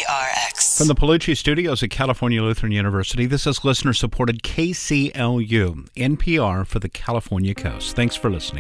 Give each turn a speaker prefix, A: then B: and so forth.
A: KPRX.
B: From the Palucci Studios at California Lutheran University, this is listener-supported KCLU, NPR for the California Coast. Thanks for listening.